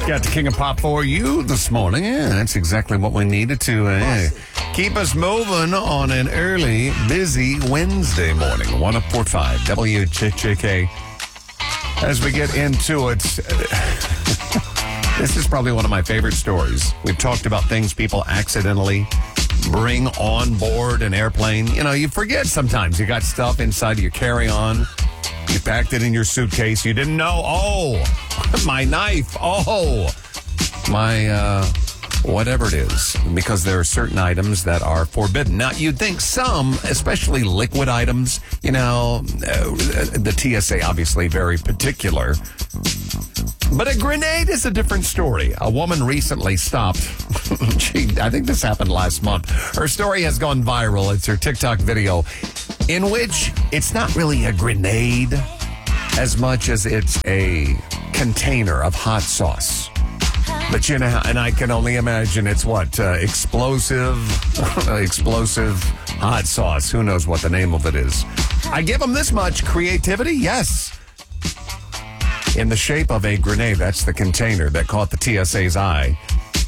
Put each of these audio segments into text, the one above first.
Got the King of Pop for you this morning. Yeah, that's exactly what we needed to keep us moving on an early, busy Wednesday morning. 104.5 WJJK. As we get into it, this is probably one of my favorite stories. We've talked about things people accidentally bring on board an airplane. You know, you forget sometimes you got stuff inside your carry-on. You packed it in your suitcase. You didn't know. Oh, my knife. Oh, my whatever it is. Because there are certain items that are forbidden. Now, you'd think some, especially liquid items, you know, the TSA obviously very particular. But a grenade is a different story. A woman recently stopped. I think this happened last month. Her story has gone viral. It's her TikTok video in which it's not really a grenade as much as it's a container of hot sauce. But you know, and I can only imagine it's what? Explosive hot sauce. Who knows what the name of it is? I give them this much creativity, yes. In the shape of a grenade. That's the container that caught the TSA's eye.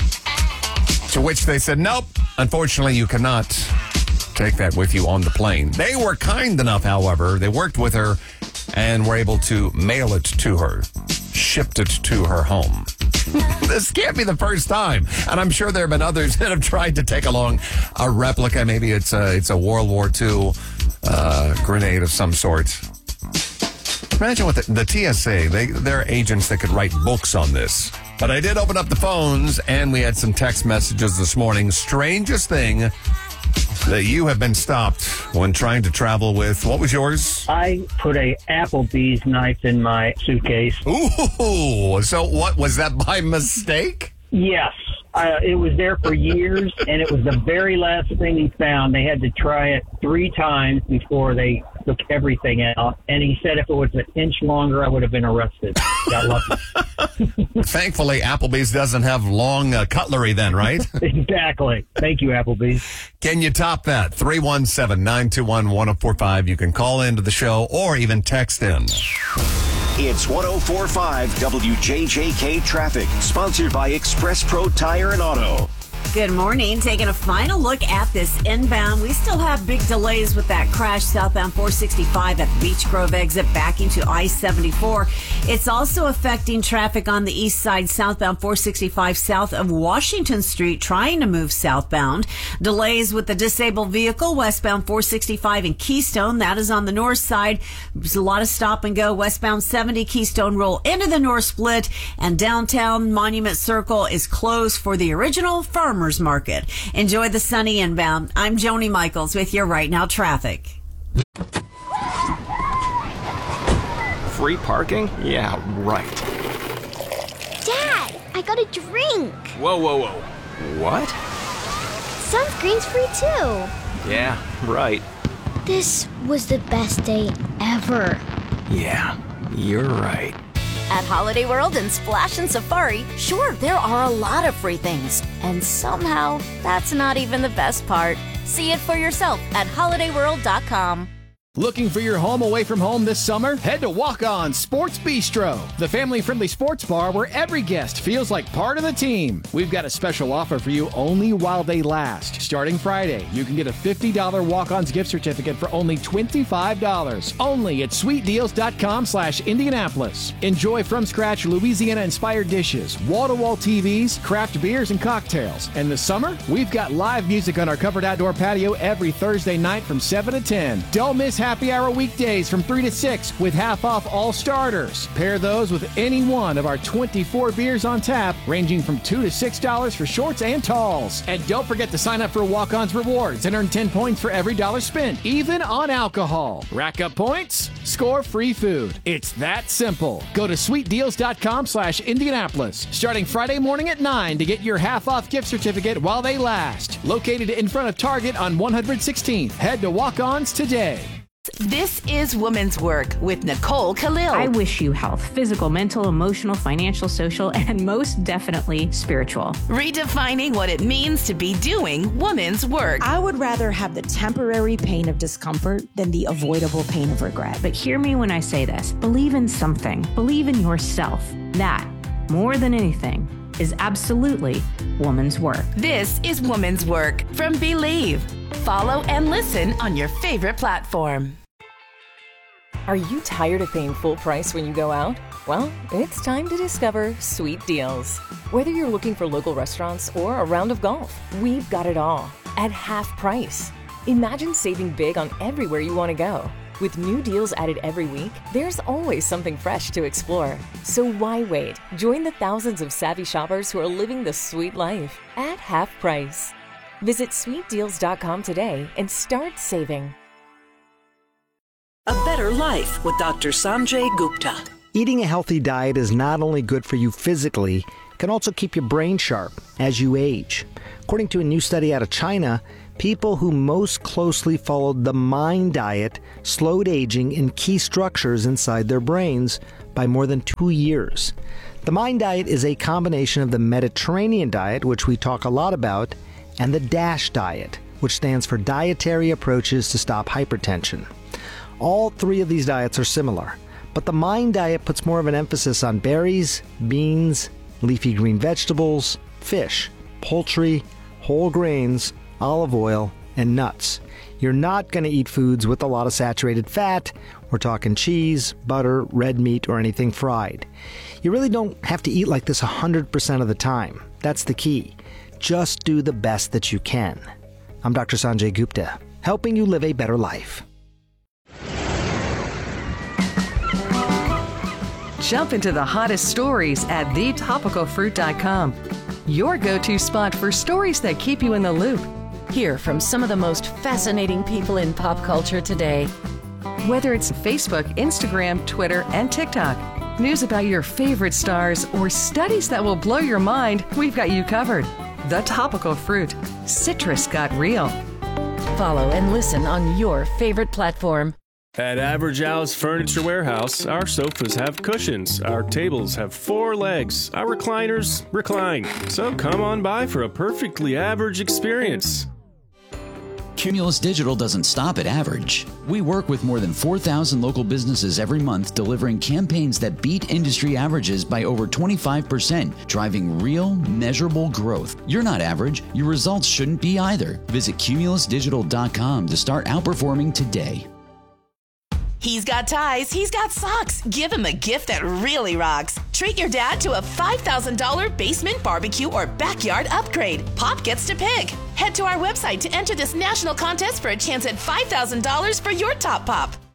To which they said, nope, unfortunately you cannot take that with you on the plane. They were kind enough, however. They worked with her and were able to mail it to her, shipped it to her home. This can't be the first time. And I'm sure there have been others that have tried to take along a replica. Maybe it's a World War II grenade of some sort. Imagine what the TSA, they're agents that could write books on this. But I did open up the phones, and we had some text messages this morning. Strangest thing that you have been stopped when trying to travel with. What was yours? I put a Applebee's knife in my suitcase. Ooh, so what, was that by mistake? Yes. It was there for years, and it was the very last thing he found. They had to try it 3 times before they took everything out. And he said if it was an inch longer, I would have been arrested. Got lucky. Thankfully, Applebee's doesn't have long cutlery then, right? Exactly. Thank you, Applebee's. Can you top that? 317-921-1045. You can call into the show or even text in. It's 104.5 WJJK Traffic, sponsored by Express Pro Tire and Auto. Good morning. Taking a final look at this inbound. We still have big delays with that crash southbound 465 at the Beech Grove exit backing to I-74. It's also affecting traffic on the east side southbound 465 south of Washington Street trying to move southbound. Delays with the disabled vehicle westbound 465 in Keystone. That is on the north side. There's a lot of stop and go. Westbound 70 Keystone roll into the north split, and downtown Monument Circle is closed for the original farmers market. Enjoy the sunny inbound. I'm Joni Michaels with your Right Now traffic. Free parking? Yeah, right. Dad, I got a drink. Whoa. What? Sunscreen's free too. Yeah, right. This was the best day ever. Yeah, you're right. At Holiday World and Splash and Safari, sure, there are a lot of free things. And somehow, that's not even the best part. See it for yourself at holidayworld.com. Looking for your home away from home this summer? Head to Walk On Sports Bistro, the family-friendly sports bar where every guest feels like part of the team. We've got a special offer for you only while they last. Starting Friday, you can get a $50 Walk-On's gift certificate for only $25. Only at sweetdeals.com/Indianapolis. Enjoy from-scratch Louisiana-inspired dishes, wall-to-wall TVs, craft beers, and cocktails. And this summer, we've got live music on our covered outdoor patio every Thursday night from 7 to 10. Don't miss happy hour weekdays from 3 to 6 with half off all starters. Pair those with any one of our 24 beers on tap, ranging from $2 to $6 for shorts and talls. And don't forget to sign up for Walk-On's Rewards and earn 10 points for every dollar spent, even on alcohol. Rack up points, score free food. It's that simple. Go to sweetdeals.com/Indianapolis, starting Friday morning at 9 to get your half off gift certificate while they last. Located in front of Target on 116th. Head to Walk-Ons today. This is Women's Work with Nicole Khalil. I wish you health, physical, mental, emotional, financial, social, and most definitely spiritual. Redefining what it means to be doing women's work. I would rather have the temporary pain of discomfort than the avoidable pain of regret. But hear me when I say this. Believe in something. Believe in yourself. That more than anything, is absolutely woman's work. This is Woman's Work from Believe. Follow and listen on your favorite platform. Are you tired of paying full price when you go out? Well, it's time to discover Sweet Deals. Whether you're looking for local restaurants or a round of golf, we've got it all at half price. Imagine saving big on everywhere you want to go. With new deals added every week, there's always something fresh to explore. So why wait? Join the thousands of savvy shoppers who are living the sweet life at half price. Visit sweetdeals.com today and start saving. A better life with Dr. Sanjay Gupta. Eating a healthy diet is not only good for you physically, it can also keep your brain sharp as you age. According to a new study out of China, people who most closely followed the MIND diet slowed aging in key structures inside their brains by more than 2 years. The MIND diet is a combination of the Mediterranean diet, which we talk a lot about, and the DASH diet, which stands for Dietary Approaches to Stop Hypertension. All three of these diets are similar, but the MIND diet puts more of an emphasis on berries, beans, leafy green vegetables, fish, poultry, whole grains, olive oil, and nuts. You're not going to eat foods with a lot of saturated fat. We're talking cheese, butter, red meat, or anything fried. You really don't have to eat like this 100% of the time. That's the key. Just do the best that you can. I'm Dr. Sanjay Gupta, helping you live a better life. Jump into the hottest stories at thetopicalfruit.com. Your go-to spot for stories that keep you in the loop. Hear from some of the most fascinating people in pop culture today. Whether it's Facebook, Instagram, Twitter, and TikTok, news about your favorite stars, or studies that will blow your mind, we've got you covered. The Topical Fruit. Citrus got real. Follow and listen on your favorite platform. At Average Al's Furniture Warehouse, our sofas have cushions, our tables have 4 legs, our recliners recline. So come on by for a perfectly average experience. Cumulus Digital doesn't stop at average. We work with more than 4,000 local businesses every month, delivering campaigns that beat industry averages by over 25%, driving real, measurable growth. You're not average. Your results shouldn't be either. Visit cumulusdigital.com to start outperforming today. He's got ties, he's got socks. Give him a gift that really rocks. Treat your dad to a $5,000 basement barbecue or backyard upgrade. Pop gets to pick. Head to our website to enter this national contest for a chance at $5,000 for your top pop.